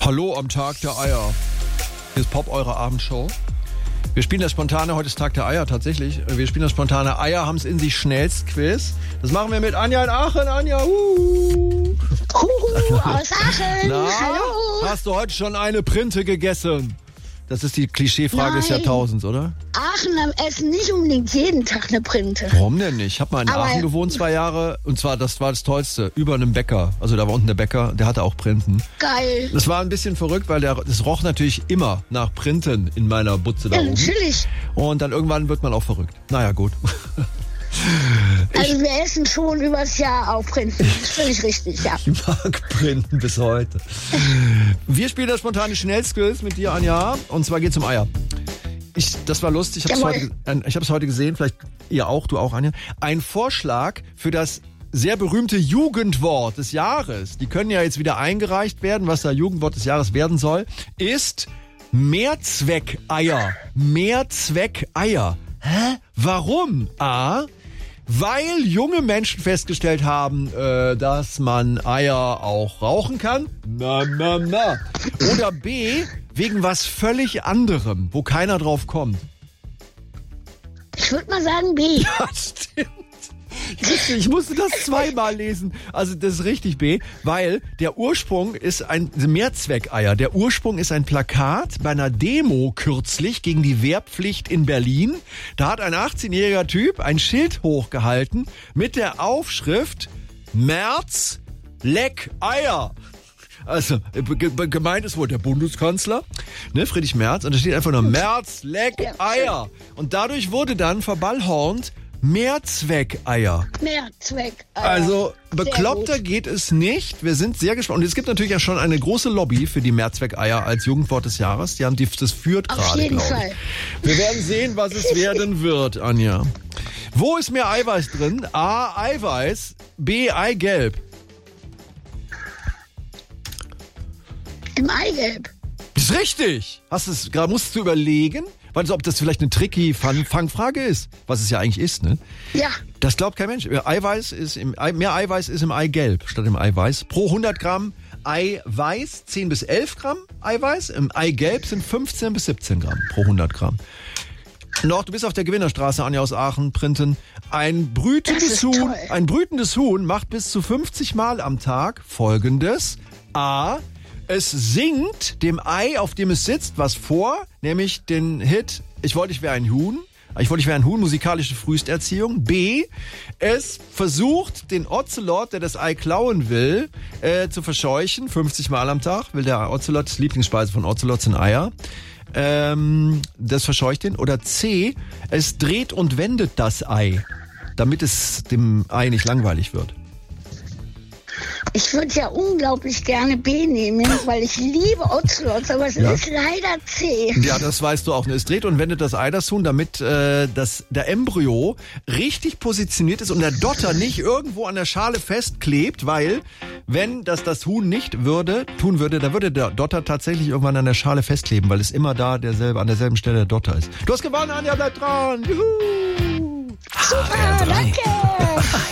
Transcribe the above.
Hallo am Tag der Eier. Hier ist Pop, eure Abendshow. Wir spielen das spontane, heute ist Tag der Eier tatsächlich. Wir spielen das spontane Eier haben's in sich schnellst Quiz. Das machen wir mit Anja in Aachen. Anja, Aus Aachen. Na, Hallo. hast du heute schon eine Printe gegessen? Das ist die Klischeefrage des Nein. Jahrtausends, oder? Aachen essen nicht unbedingt jeden Tag eine Printe. Warum denn nicht? Ich habe mal in Aber- Aachen gewohnt 2 Jahre und zwar, das war das Tollste, über einem Bäcker. Also da war unten der Bäcker, der hatte auch Printen. Geil. Das war ein bisschen verrückt, weil es roch natürlich immer nach Printen in meiner Butze da Ja, oben. natürlich. Und dann irgendwann wird man auch verrückt. Naja, gut. Also wir essen schon übers Jahr auch Printen. Das ist völlig richtig, ja. Ich mag Printen bis heute. Wir spielen das spontane Schnellskills mit dir, Anja. Und zwar geht's um Eier. Das war lustig. Ich habe es heute gesehen. Vielleicht ihr auch, du auch, Anja. Ein Vorschlag für das sehr berühmte Jugendwort des Jahres. Die können ja jetzt wieder eingereicht werden, was da Jugendwort des Jahres werden soll, ist Mehrzweckeier. Mehrzweckeier. Hä? Warum? A, weil junge Menschen festgestellt haben, dass man Eier auch rauchen kann. Na. Oder B, wegen was völlig anderem, wo keiner drauf kommt. Ich würde mal sagen B. Ja, stimmt. Ich musste das 2-mal lesen. Also das ist richtig B, weil der Ursprung ist ein Mehrzweckeier. Der Ursprung ist ein Plakat bei einer Demo kürzlich gegen die Wehrpflicht in Berlin. Da hat ein 18-jähriger Typ ein Schild hochgehalten mit der Aufschrift Merz, leck Eier. Also, gemeint ist wohl der Bundeskanzler, ne, Friedrich Merz, und da steht einfach nur Merz, leck Eier. Und dadurch wurde dann verballhornt Mehrzweckeier. Mehrzweckeier. Also, Sehr bekloppter gut. geht es nicht. Wir sind sehr gespannt. Und es gibt natürlich ja schon eine große Lobby für die Mehrzweckeier als Jugendwort des Jahres. Das führt Auf gerade, jeden glaube Fall. ich. Wir werden sehen, was es werden wird, Anja. Wo ist mehr Eiweiß drin? A, Eiweiß, B, Eigelb. Im Eigelb. Ist richtig. Musstest du überlegen? Weißt du, ob das vielleicht eine tricky Fangfrage ist? Was es ja eigentlich ist, ne? Ja. Das glaubt kein Mensch. Mehr Eiweiß ist im Eigelb statt im Eiweiß. Pro 100 Gramm Eiweiß 10 bis 11 Gramm Eiweiß. Im Eigelb sind 15 bis 17 Gramm pro 100 Gramm. Noch, du bist auf der Gewinnerstraße, Anja aus Aachen, Printen. Ein brütendes Huhn macht bis zu 50 Mal am Tag Folgendes. A, es singt dem Ei, auf dem es sitzt, was vor, nämlich den Hit Ich wollte, ich wäre ein Huhn. Musikalische Frühesterziehung. B, es versucht, den Ocelot, der das Ei klauen will, zu verscheuchen. 50 Mal am Tag will der Ocelot, Lieblingsspeise von Ocelots sind Eier. Das verscheucht ihn. Oder C, es dreht und wendet das Ei, damit es dem Ei nicht langweilig wird. Ich würde ja unglaublich gerne B nehmen, weil ich liebe Ocelots, aber es ist leider C. Ja, das weißt du auch. Es dreht und wendet das Ei, das Huhn, damit der Embryo richtig positioniert ist und der Dotter nicht irgendwo an der Schale festklebt, weil wenn das Huhn nicht tun würde, dann würde der Dotter tatsächlich irgendwann an der Schale festkleben, weil es immer da an derselben Stelle der Dotter ist. Du hast gewonnen, Anja, bleib dran. Juhu! Super, danke.